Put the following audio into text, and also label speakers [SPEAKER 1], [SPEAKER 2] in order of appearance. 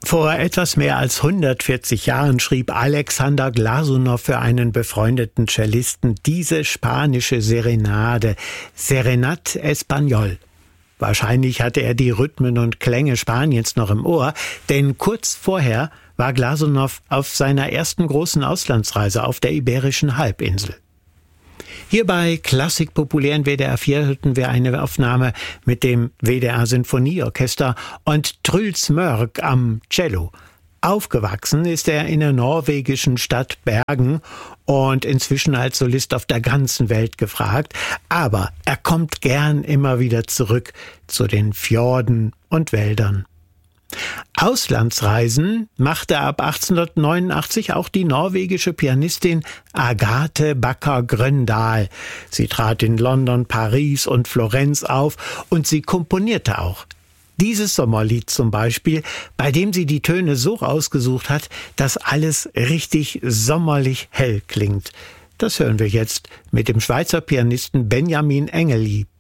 [SPEAKER 1] Vor etwas mehr als 140 Jahren schrieb Alexander Glasunow für einen befreundeten Cellisten diese spanische Serenade, Serenade Español. Wahrscheinlich hatte er die Rhythmen und Klänge Spaniens noch im Ohr, denn kurz vorher war Glasunow auf seiner ersten großen Auslandsreise auf der Iberischen Halbinsel. Hier bei Klassik populär in WDR 4 hörten wir eine Aufnahme mit dem WDR Sinfonieorchester und Truls Mørk am Cello. Aufgewachsen ist er in der norwegischen Stadt Bergen und inzwischen als Solist auf der ganzen Welt gefragt. Aber er kommt gern immer wieder zurück zu den Fjorden und Wäldern. Auslandsreisen machte ab 1889 auch die norwegische Pianistin Agathe Bakker-Grøndahl. Sie trat in London, Paris und Florenz auf und sie komponierte auch. Dieses Sommerlied zum Beispiel, bei dem sie die Töne so ausgesucht hat, dass alles richtig sommerlich hell klingt. Das hören wir jetzt mit dem Schweizer Pianisten Benjamin Engeli.